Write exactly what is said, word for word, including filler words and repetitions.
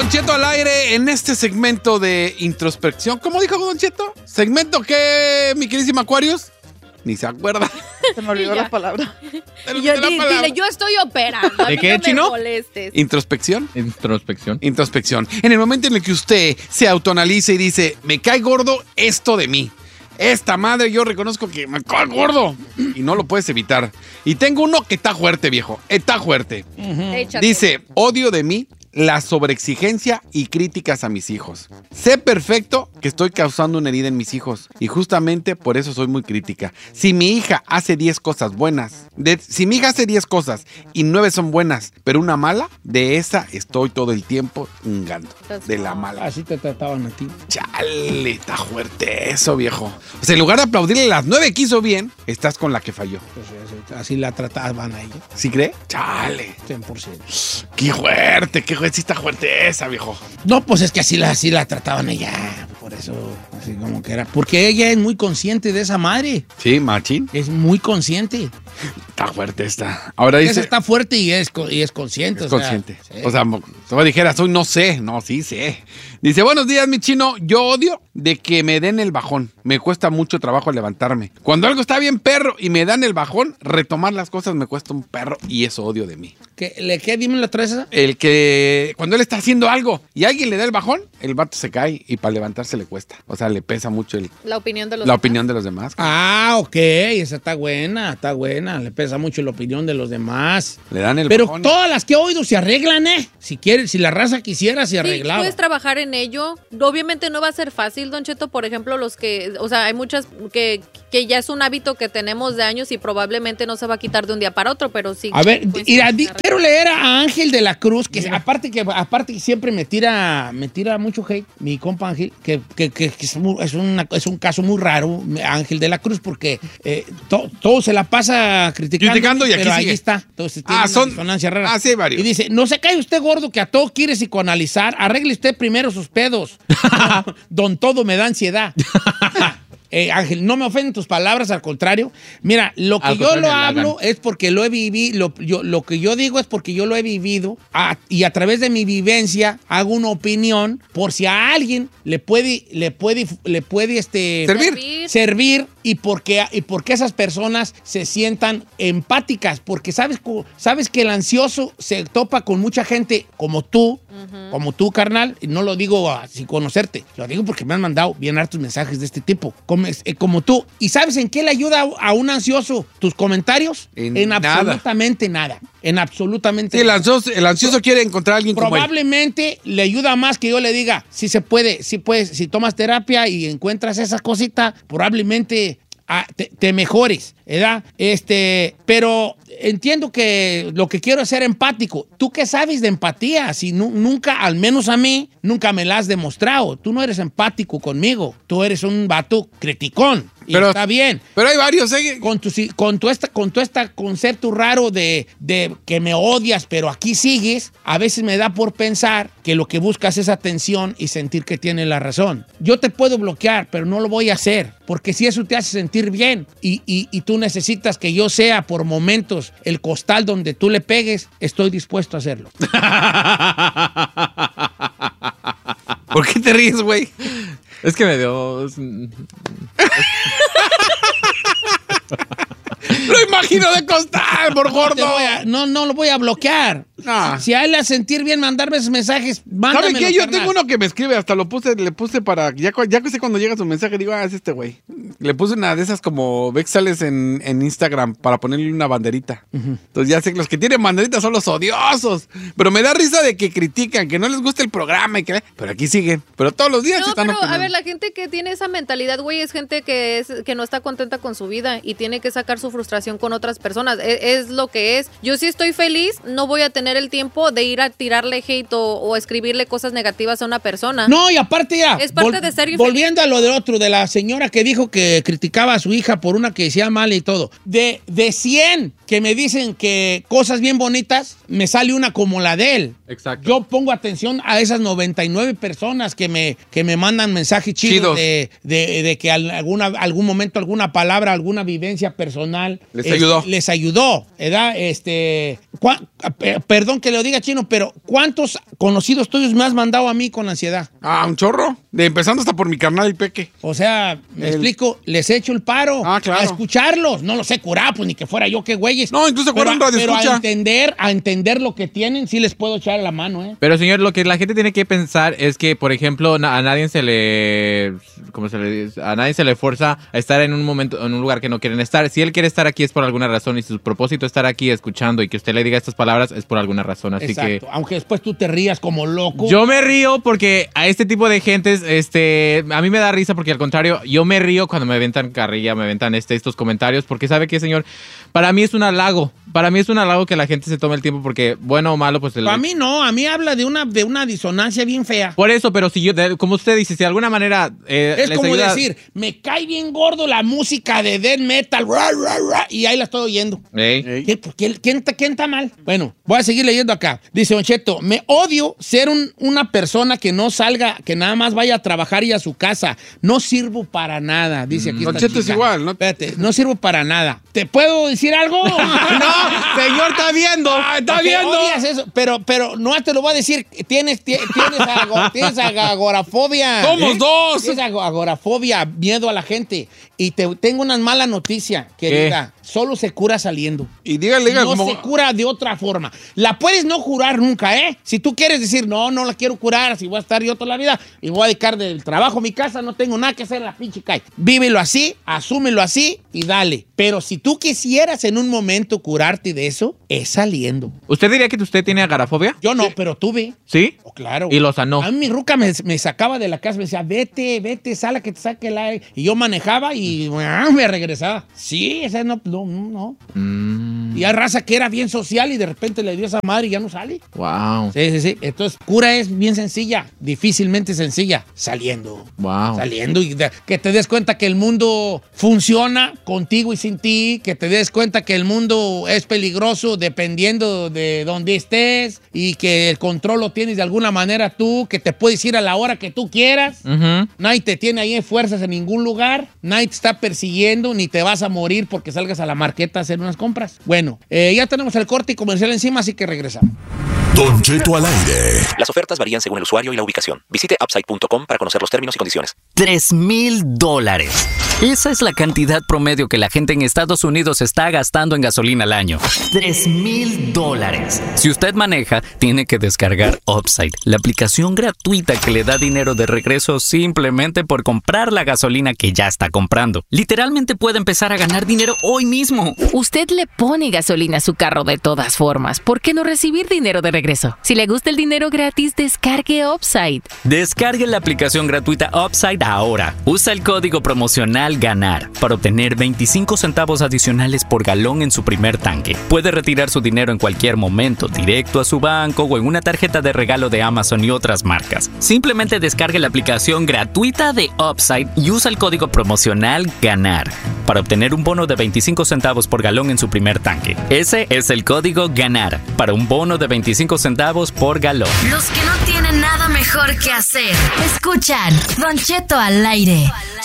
Don Cheto al aire en este segmento de introspección. ¿Cómo dijo Don Cheto? ¿Segmento qué, mi queridísima Aquarius? Ni se acuerda. Se me olvidó la palabra. Y yo, di, dile, yo estoy operando. ¿De qué, no Chino? Me molestes. ¿Introspección? Introspección. Introspección. En el momento en el que usted se autoanaliza y dice, me cae gordo esto de mí. Esta madre yo reconozco que me cae gordo. Y no lo puedes evitar. Y tengo uno que está fuerte, viejo. Está fuerte. Uh-huh. Dice, odio de mí la sobreexigencia y críticas a mis hijos. Sé perfecto que estoy causando una herida en mis hijos y justamente por eso soy muy crítica. Si mi hija hace diez cosas buenas, de, si mi hija hace diez cosas y nueve son buenas, pero una mala, de esa estoy todo el tiempo chingando. De la mala. Así te trataban a ti. Chale, está fuerte eso, viejo. O sea, en lugar de aplaudirle las nueve que hizo bien, estás con la que falló. Pues así la trataban a ella. ¿Sí cree? Chale. cien por ciento. Qué fuerte, qué fuerte. Sí está fuerte esa, viejo. No, pues es que así la, así la trataban a ella. Por eso, así como que era. Porque ella es muy consciente de esa madre. Sí, machín. Es muy consciente. Está fuerte esta. Ahora dice... Esa está fuerte y es, y es consciente. Es o consciente. Sea, sí. O sea, si me dijeras, hoy no sé. No, sí sé. Dice, buenos días, mi chino. Yo odio de que me den el bajón. Me cuesta mucho trabajo levantarme. Cuando algo está bien perro y me dan el bajón, retomar las cosas me cuesta un perro y eso odio de mí. ¿Qué? ¿Le qué? Dime la otra vez esa. El que cuando él está haciendo algo y alguien le da el bajón, el vato se cae y para levantarse le cuesta. O sea, le pesa mucho el, la opinión de los la demás. opinión de los demás. Ah, ok. Esa está buena, está buena. Le pesa mucho la opinión de los demás. Le dan el Pero bajón. todas las que he oído se arreglan, ¿eh? Si quiere, si la raza quisiera, se Sí, arreglaba. puedes trabajar en ello. Obviamente no va a ser fácil, Don Cheto. Por ejemplo, los que, o sea, hay muchas que, que ya es un hábito que tenemos de años y probablemente no se va a quitar de un día para otro, pero sí. A ver, pues, mira, sí, di- se quiero leer a Ángel de la Cruz, que aparte que aparte que siempre me tira, me tira mucho hate, mi compa Ángel, que, que, que, que es, muy- es, una- es un caso muy raro, Ángel de la Cruz, porque eh, to- todo se la pasa criticando, Criticando y aquí pero ahí sigue. está. Entonces tiene Ah, una son- disonancia rara. ah, sí, hay varios. Y dice, no se cae usted gordo que a todo quiere psicoanalizar, arregle usted primero sus pedos. Don todo me da ansiedad. Eh, Ángel, no me ofenden tus palabras, al contrario. Mira, lo que Al yo contrario, lo me hablo halagan. es porque lo he vivido, lo, yo- lo que yo digo es porque yo lo he vivido a- y a través de mi vivencia hago una opinión por si a alguien le puede, le puede, le puede este, Servir. Servir. servir y porque, y porque esas personas se sientan empáticas, porque sabes, cu- sabes que el ansioso se topa con mucha gente como tú, como tú, carnal, y no lo digo ah, sin conocerte, lo digo porque me han mandado bien hartos mensajes de este tipo, como, eh, como tú. ¿Y sabes en qué le ayuda a, a un ansioso tus comentarios? En nada. absolutamente nada. En absolutamente Sí, el nada. ansioso, el ansioso quiere encontrar a alguien como él. Probablemente le ayuda más que yo le diga, si se puede, si puedes, si tomas terapia y encuentras esa cosita, probablemente ah, te, te mejores, ¿verdad? Este, pero entiendo que lo que quiero es ser empático. ¿Tú qué sabes de empatía? Si nu- nunca, al menos a mí, nunca me la has demostrado. Tú no eres empático conmigo. Tú eres un vato criticón. Y Pero- está bien. Pero hay varios, ¿eh? Con tu, si- con tu, esta, con tu este concepto raro de, de que me odias, pero aquí sigues, a veces me da por pensar que lo que buscas es atención y sentir que tienes la razón. Yo te puedo bloquear, pero no lo voy a hacer, porque si eso te hace sentir bien y, y- y tú necesitas que yo sea por momentos el costal donde tú le pegues, estoy dispuesto a hacerlo. ¿Por qué te ríes, güey? Es que me dio... Lo imagino de costal, por No, te gordo. voy a- no, no lo voy a bloquear. No. Si, si a él le hace sentir bien mandarme esos mensajes, mándamelo, ¿Saben qué? Yo carnal. tengo uno que me escribe, hasta lo puse, le puse para, ya, cu- ya que sé cuando llega su mensaje, digo, ah, es este güey. Le puse una de esas como, ve que sales en, en Instagram para ponerle una banderita. Entonces ya sé que los que tienen banderitas son los odiosos. Pero me da risa de que critican, que no les gusta el programa y que, pero aquí siguen. Pero todos los días No, están pero a opinando. ver, la gente que tiene esa mentalidad, güey, es gente que es que no está contenta con su vida y tiene que sacar su frustración con otras personas. Es, es lo que es. Yo sí estoy feliz, no voy a tener el tiempo de ir a tirarle hate o, o escribirle cosas negativas a una persona. No, y aparte ya. Es parte de ser infeliz. Volviendo a lo del otro, de la señora que dijo que criticaba a su hija por una que decía mal y todo. De, de cien que me dicen que cosas bien bonitas, me sale una como la de él. Exacto. Yo pongo atención a esas noventa y nueve personas que me, que me mandan mensajes chidos, Chidos. De, de- de que al- alguna, algún momento, alguna palabra, alguna vivencia personal Les este, ayudó. les ayudó, ¿verdad? Este, cua- pe- pero perdón que le diga, Chino, pero ¿cuántos conocidos tuyos me has mandado a mí con ansiedad? Ah, un chorro. De empezando hasta por mi carnal y Peque. O sea, me El- explico, les echo el paro Ah, claro. a escucharlos. No los he curado, pues ni que fuera yo, qué güeyes. No, incluso pero, fuera un radio pero a escucha. entender, a entender lo que tienen, sí les puedo echar la mano, ¿eh? Pero señor, lo que la gente tiene que pensar es que, por ejemplo, na- a nadie se le, ¿cómo se le dice? A nadie se le fuerza a estar en un momento, en un lugar que no quieren estar. Si él quiere estar aquí es por alguna razón y su propósito estar aquí escuchando y que usted le diga estas palabras es por alguna razón. Así Exacto. Aunque después tú te rías como loco. que yo me río porque a este tipo de gentes, este, a mí me da risa porque al contrario, yo me río cuando me aventan carrilla, me aventan este, estos comentarios porque sabe que, señor, para mí es un halago. Para mí es un halago que la gente se tome el tiempo porque, bueno o malo, pues... El, Para mí no, a mí habla de una, de una disonancia bien fea. Por eso, pero si yo, de- como usted dice, si de alguna manera... eh, Es les como ayuda- decir, me cae bien gordo la música de death metal, ra, ra, ra, y ahí la estoy oyendo. Ey. Ey. ¿Quién, quién- quién está, quién está mal? Bueno, voy a seguir leyendo acá. Dice Don Cheto, me odio ser un- una persona que no salga, que nada más vaya a trabajar y a su casa. No sirvo para nada, dice aquí Don esta Cheto es chica. igual, ¿no? Espérate, no sirvo para nada. ¿Te puedo decir algo? No, señor, está viendo. Ah, está porque viendo. odias eso, pero, pero no te lo voy a decir. Tienes, tie- tienes, ago- tienes ag- agorafobia. ¡Somos dos! Tienes ago- agorafobia, miedo a la gente. Y te tengo una mala noticia, querida. Solo se cura saliendo. Y dígale, diga, No como... se cura de otra forma. La puedes no curar nunca, ¿eh? Si tú quieres decir, no, no la quiero curar, si voy a estar yo toda la vida y voy a dedicar del trabajo a mi casa, no tengo nada que hacer en la pinche calle. Vívelo así, asúmelo así y dale. Pero si tú quisieras en un momento curarte de eso, es saliendo. ¿Usted diría que usted tiene agarafobia? Yo no, pero tuve. ¿Sí? Oh, claro. Y lo sanó. A mí mi ruca me, me sacaba de la casa, me decía, vete, vete, sal a que te saque el aire. Y yo manejaba y ah, me regresaba. Sí, esa no, no, no. Mm, Y hay raza que era bien social y de repente le dio esa madre y ya no sale. wow. Sí, sí, sí. Entonces, cura es bien sencilla, difícilmente sencilla, saliendo. Wow. Saliendo y de- que te des cuenta que el mundo funciona contigo y sin ti, que te des cuenta que el mundo es peligroso dependiendo de dónde estés y que el control lo tienes de alguna manera tú, que te puedes ir a la hora que tú quieras. Ujú. Nadie te tiene ahí en fuerzas en ningún lugar, nadie te está persiguiendo, ni te vas a morir porque salgas a la marqueta a hacer unas compras. Bueno, eh, ya tenemos el corte y comercial encima, así que regresamos. Don Cheto al aire. Las ofertas varían según el usuario y la ubicación. Visite upside punto com para conocer los términos y condiciones. Tres mil dólares. Esa es la cantidad promedio que la gente en Estados Unidos está gastando en gasolina al año. Tres mil dólares. Si usted maneja, tiene que descargar Upside, la aplicación gratuita que le da dinero de regreso simplemente por comprar la gasolina que ya está comprando. Literalmente puede empezar a ganar dinero hoy mismo. Usted le pone gasolina a su carro de todas formas. ¿Por qué no recibir dinero de regreso? Si le gusta el dinero gratis, descargue Upside. Descargue la aplicación gratuita Upside ahora. Usa el código promocional GANAR para obtener veinticinco centavos adicionales por galón en su primer tanque. Puede retirar su dinero en cualquier momento, directo a su banco o en una tarjeta de regalo de Amazon y otras marcas. Simplemente descargue la aplicación gratuita de Upside y usa el código promocional GANAR para obtener un bono de veinticinco centavos por galón en su primer tanque. Ese es el código GANAR para un bono de veinticinco centavos por galón. Los que no tienen nada mejor que hacer. Escuchan Don Cheto al aire.